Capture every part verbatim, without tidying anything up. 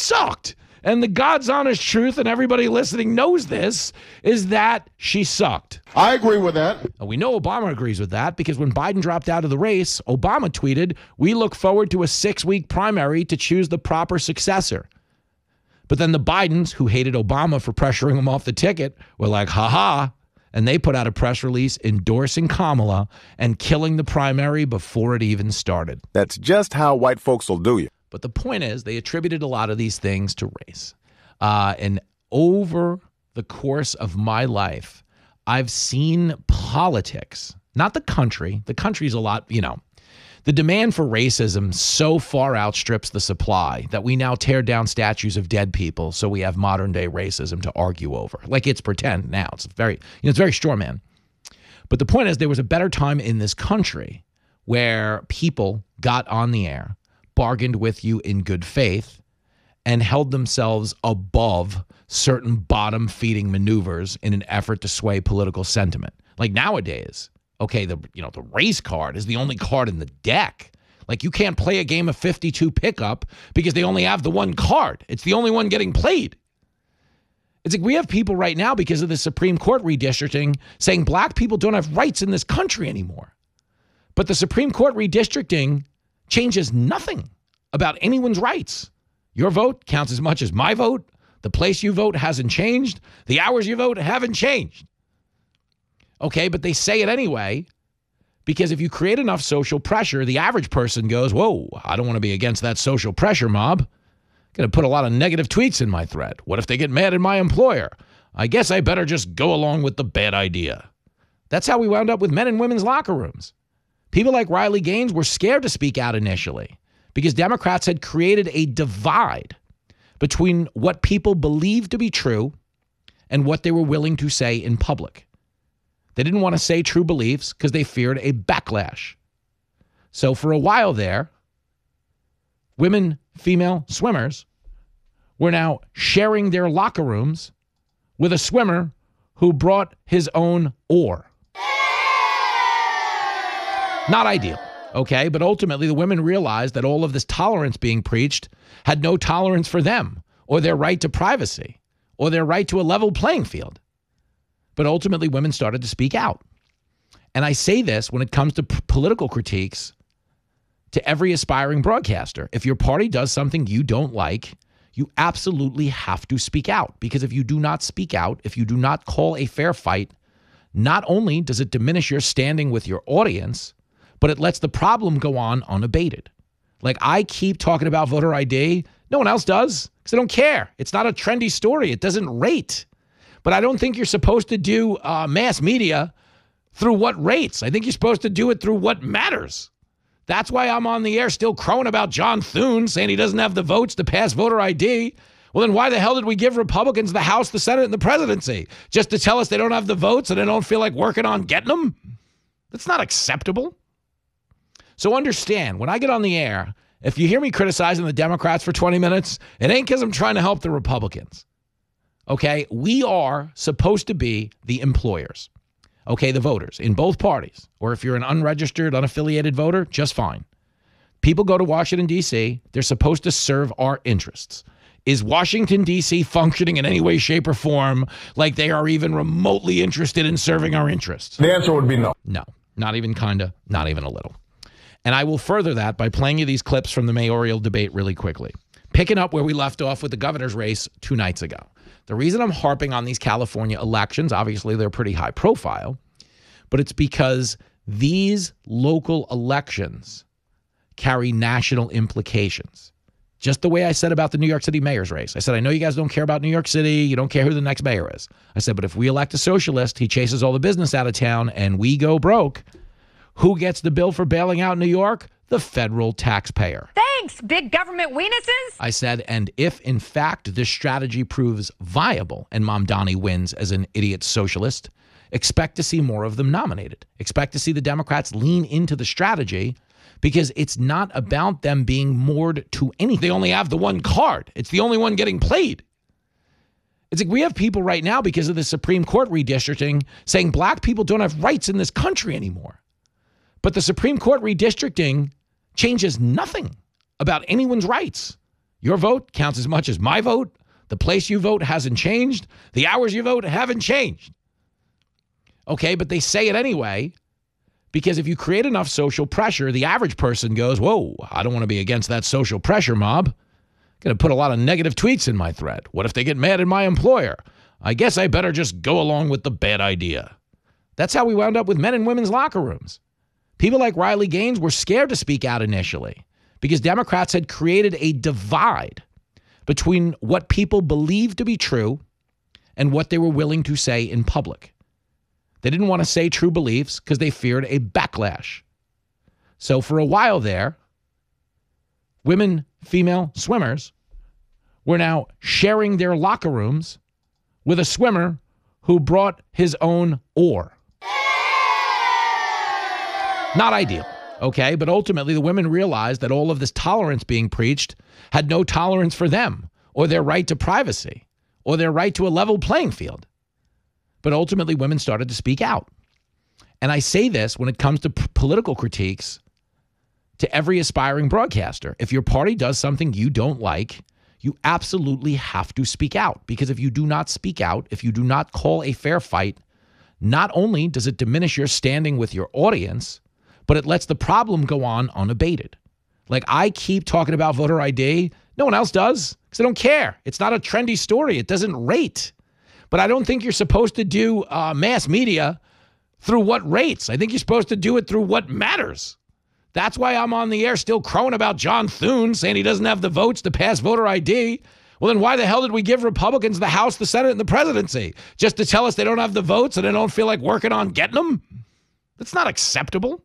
sucked. And the God's honest truth, and everybody listening knows this, is that she sucked. I agree with that. And we know Obama agrees with that because when Biden dropped out of the race, Obama tweeted, "We look forward to a six-week primary to choose the proper successor." But then the Bidens, who hated Obama for pressuring him off the ticket, were like, ha-ha, and they put out a press release endorsing Kamala and killing the primary before it even started. That's just how white folks will do you. But the point is, they attributed a lot of these things to race. Uh, and over the course of my life, I've seen politics, not the country. The country's a lot, you know, the demand for racism so far outstrips the supply that we now tear down statues of dead people so we have modern day racism to argue over. Like it's pretend now. It's very, you know, it's very straw man. But the point is, there was a better time in this country where people got on the air, bargained with you in good faith, and held themselves above certain bottom-feeding maneuvers in an effort to sway political sentiment. Like nowadays, okay, the you know the race card is the only card in the deck. Like you can't play a game of fifty-two pickup because they only have the one card. It's the only one getting played. It's like we have people right now because of the Supreme Court redistricting saying black people don't have rights in this country anymore. But the Supreme Court redistricting changes nothing about anyone's rights. Your vote counts as much as my vote. The place you vote hasn't changed. The hours you vote haven't changed. Okay, but they say it anyway because if you create enough social pressure, the average person goes, whoa, I don't want to be against that social pressure mob. Going to put a lot of negative tweets in my thread. What if they get mad at my employer? I guess I better just go along with the bad idea. That's how we wound up with men and women's locker rooms. People like Riley Gaines were scared to speak out initially because Democrats had created a divide between what people believed to be true and what they were willing to say in public. They didn't want to say true beliefs because they feared a backlash. So for a while there, women, female swimmers were now sharing their locker rooms with a swimmer who brought his own oar. Not ideal, okay? But ultimately, the women realized that all of this tolerance being preached had no tolerance for them or their right to privacy or their right to a level playing field. But ultimately, women started to speak out. And I say this when it comes to p- political critiques to every aspiring broadcaster. If your party does something you don't like, you absolutely have to speak out. Because if you do not speak out, if you do not call a fair fight, not only does it diminish your standing with your audience, but it lets the problem go on unabated. Like I keep talking about voter I D. No one else does because they don't care. It's not a trendy story. It doesn't rate. But I don't think you're supposed to do uh, mass media through what rates. I think you're supposed to do it through what matters. That's why I'm on the air still crowing about John Thune saying he doesn't have the votes to pass voter I D. Well, then why the hell did we give Republicans the House, the Senate, and the presidency? Just to tell us they don't have the votes and they don't feel like working on getting them? That's not acceptable. So understand, when I get on the air, if you hear me criticizing the Democrats for twenty minutes, it ain't because I'm trying to help the Republicans. Okay? We are supposed to be the employers. Okay, the voters in both parties. Or if you're an unregistered, unaffiliated voter, just fine. People go to Washington, D C. They're supposed to serve our interests. Is Washington, D C functioning in any way, shape, or form like they are even remotely interested in serving our interests? The answer would be no. No, not even kinda, not even a little. And I will further that by playing you these clips from the mayoral debate really quickly. Picking up where we left off with the governor's race two nights ago. The reason I'm harping on these California elections, obviously they're pretty high profile, but it's because these local elections carry national implications. Just the way I said about the New York City mayor's race. I said, I know you guys don't care about New York City. You don't care who the next mayor is. I said, but if we elect a socialist, he chases all the business out of town and we go broke. Who gets the bill for bailing out New York? The federal taxpayer. Thanks, big government weenuses. I said, and if in fact this strategy proves viable and Mamdani wins as an idiot socialist, expect to see more of them nominated. Expect to see the Democrats lean into the strategy because it's not about them being moored to anything. They only have the one card. It's the only one getting played. It's like we have people right now because of the Supreme Court redistricting saying black people don't have rights in this country anymore. But the Supreme Court redistricting changes nothing about anyone's rights. Your vote counts as much as my vote. The place you vote hasn't changed. The hours you vote haven't changed. Okay, but they say it anyway, because if you create enough social pressure, the average person goes, whoa, I don't want to be against that social pressure mob. Going to put a lot of negative tweets in my thread. What if they get mad at my employer? I guess I better just go along with the bad idea. That's how we wound up with men and women's locker rooms. People like Riley Gaines were scared to speak out initially because Democrats had created a divide between what people believed to be true and what they were willing to say in public. They didn't want to say true beliefs because they feared a backlash. So for a while there, women, female swimmers were now sharing their locker rooms with a swimmer who brought his own oar. Not ideal, okay? But ultimately, the women realized that all of this tolerance being preached had no tolerance for them or their right to privacy or their right to a level playing field. But ultimately, women started to speak out. And I say this when it comes to p- political critiques to every aspiring broadcaster. If your party does something you don't like, you absolutely have to speak out. Because if you do not speak out, if you do not call a fair fight, not only does it diminish your standing with your audience, but it lets the problem go on unabated. Like, I keep talking about voter I D. No one else does because they don't care. It's not a trendy story. It doesn't rate. But I don't think you're supposed to do uh, mass media through what rates. I think you're supposed to do it through what matters. That's why I'm on the air still crowing about John Thune saying he doesn't have the votes to pass voter I D. Well, then why the hell did we give Republicans the House, the Senate, and the presidency? Just to tell us they don't have the votes and they don't feel like working on getting them? That's not acceptable.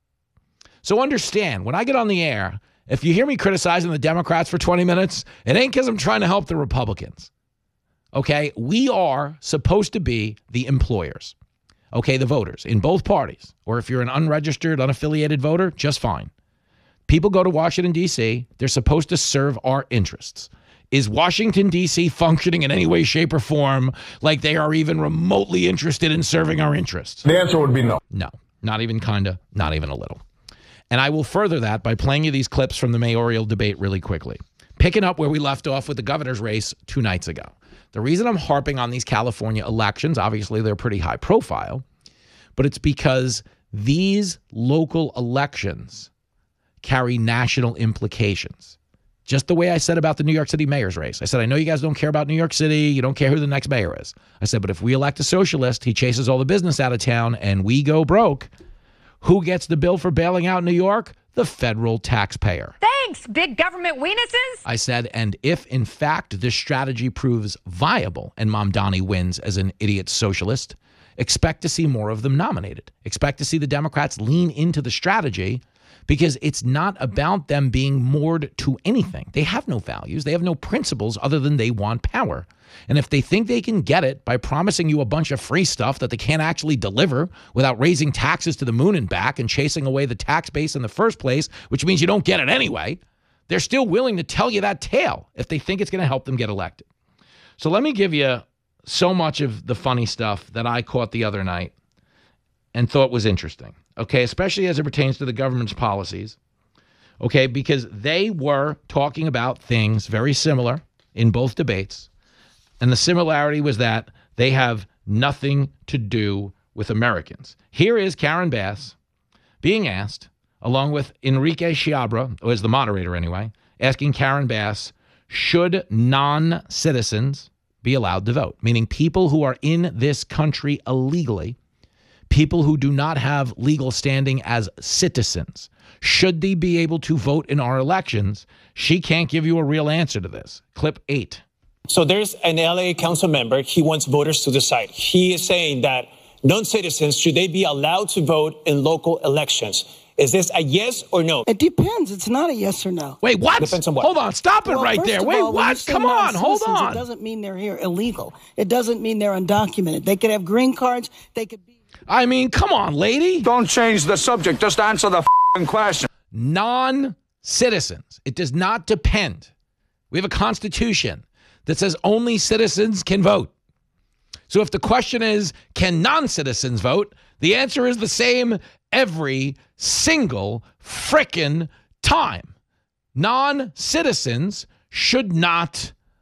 So understand, when I get on the air, if you hear me criticizing the Democrats for twenty minutes, it ain't because I'm trying to help the Republicans. Okay? We are supposed to be the employers. Okay, the voters in both parties. Or if you're an unregistered, unaffiliated voter, just fine. People go to Washington, D C. They're supposed to serve our interests. Is Washington, D C functioning in any way, shape, or form like they are even remotely interested in serving our interests? The answer would be no. No, not even kinda, not even a little. And I will further that by playing you these clips from the mayoral debate really quickly. Picking up where we left off with the governor's race two nights ago. The reason I'm harping on these California elections, obviously they're pretty high profile, but it's because these local elections carry national implications. Just the way I said about the New York City mayor's race. I said, I know you guys don't care about New York City. You don't care who the next mayor is. I said, but if we elect a socialist, he chases all the business out of town and we go broke. Who gets the bill for bailing out New York? The federal taxpayer. Thanks, big government weenuses. I said, and if in fact this strategy proves viable and Mamdani wins as an idiot socialist, expect to see more of them nominated. Expect to see the Democrats lean into the strategy because it's not about them being moored to anything. They have no values. They have no principles other than they want power. And if they think they can get it by promising you a bunch of free stuff that they can't actually deliver without raising taxes to the moon and back and chasing away the tax base in the first place, which means you don't get it anyway, they're still willing to tell you that tale if they think it's going to help them get elected. So let me give you so much of the funny stuff that I caught the other night and thought was interesting, okay, especially as it pertains to the government's policies, okay, because they were talking about things very similar in both debates. And the similarity was that they have nothing to do with Americans. Here is Karen Bass being asked, along with Enrique Chiabra, who is the moderator anyway, asking Karen Bass, should non-citizens be allowed to vote? Meaning people who are in this country illegally, people who do not have legal standing as citizens, should they be able to vote in our elections? She can't give you a real answer to this. Clip eight. So there's an L A council member. He wants voters to decide. He is saying that non-citizens, should they be allowed to vote in local elections? Is this a yes or no? It depends. It's not a yes or no. Wait, what? Depends on what? Hold on. Stop it Well, right first there. of Wait, all, when you what? say Come on. Hold non-citizens, on. It doesn't mean they're here illegal. It doesn't mean they're undocumented. They could have green cards. They could be. I mean, come on, lady. Don't change the subject. Just answer the f***ing question. Non-citizens. It does not depend. We have a constitution that says only citizens can vote. So if the question is, can non-citizens vote? The answer is the same every single frickin' time. Non-citizens should not